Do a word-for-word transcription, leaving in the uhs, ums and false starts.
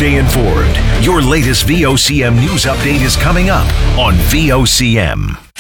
Stay informed. Your latest V O C M news update is coming up on V O C M.